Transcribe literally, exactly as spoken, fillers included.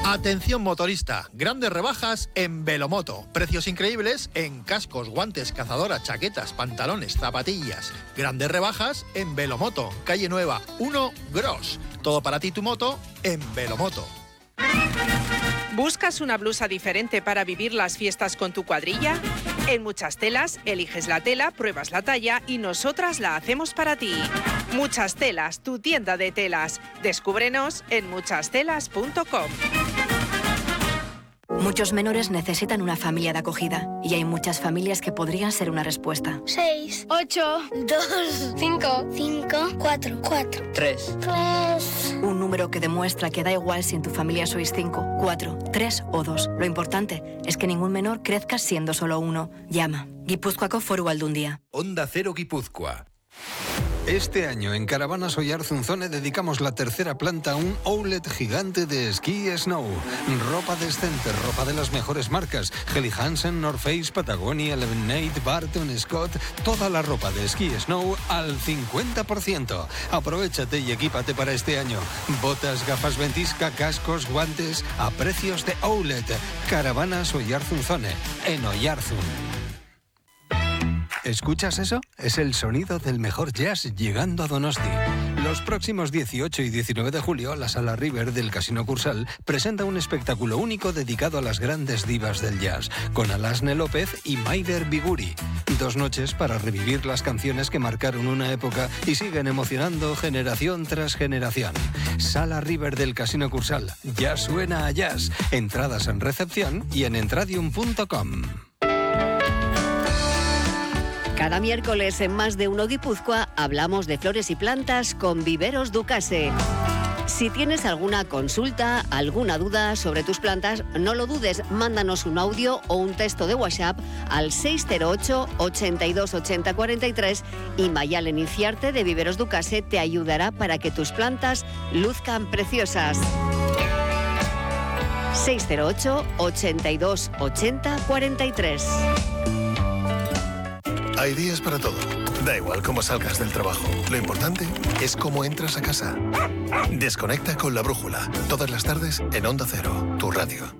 Atención motorista, grandes rebajas en Velomoto. Precios increíbles en cascos, guantes, cazadoras, chaquetas, pantalones, zapatillas. Grandes rebajas en Velomoto, calle Nueva, uno Gros. Todo para ti tu moto en Velomoto. ¿Buscas una blusa diferente para vivir las fiestas con tu cuadrilla? En Muchas Telas, eliges la tela, pruebas la talla y nosotras la hacemos para ti. Muchas Telas, tu tienda de telas. Descúbrenos en muchas telas punto com. Muchos menores necesitan una familia de acogida y hay muchas familias que podrían ser una respuesta. seis, ocho, dos, cinco, cinco, cuatro, cuatro, tres. tres. Un número que demuestra que da igual si en tu familia sois cinco, cuatro, tres o dos. Lo importante es que ningún menor crezca siendo solo uno. Llama. Gipuzkoako Foru Aldundia. Onda Cero Guipúzcoa. Este año en Caravanas Oyarzunzone dedicamos la tercera planta a un outlet gigante de esquí y snow. Ropa decente, ropa de las mejores marcas. Helly Hansen, North Face, Patagonia, Lemonade, Barton, Scott. Toda la ropa de esquí y snow al cincuenta por ciento. Aprovechate y equípate para este año. Botas, gafas ventisca, cascos, guantes a precios de outlet. Caravanas Oyarzunzone en Oyarzun. ¿Escuchas eso? Es el sonido del mejor jazz llegando a Donosti. Los próximos dieciocho y diecinueve de julio, la Sala River del Casino Cursal presenta un espectáculo único dedicado a las grandes divas del jazz, con Alasne López y Maider Biguri. Dos noches para revivir las canciones que marcaron una época y siguen emocionando generación tras generación. Sala River del Casino Cursal. Ya suena a jazz. Entradas en recepción y en entradium punto com. Cada miércoles en Más de Uno Guipúzcoa hablamos de flores y plantas con Viveros Ducase. Si tienes alguna consulta, alguna duda sobre tus plantas, no lo dudes, mándanos un audio o un texto de WhatsApp al seis cero ocho, ochenta y dos, ochenta, cuarenta y tres y Mayalen Inciarte de Viveros Ducase te ayudará para que tus plantas luzcan preciosas. seis cero ocho, ochenta y dos, ochenta, cuarenta y tres. Hay días para todo. Da igual cómo salgas del trabajo. Lo importante es cómo entras a casa. Desconecta con La Brújula. Todas las tardes en Onda Cero, tu radio.